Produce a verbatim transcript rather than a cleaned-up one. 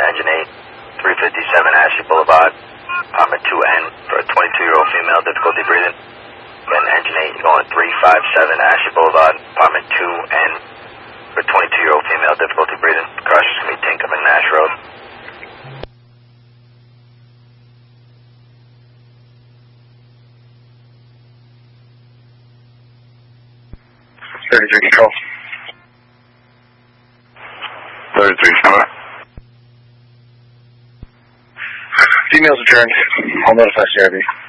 engine eight, three fifty-seven Ashley Boulevard, apartment two N for a twenty-two-year-old female, difficulty breathing. Then engine eight, you're going three fifty-seven Ashley Boulevard, apartment two N for a twenty-two-year-old female, difficulty breathing. Crash is going to be Tinkham and Nash Road. thirty-three control. thirty-three, cover. Females adjourned. I'll notify C R B.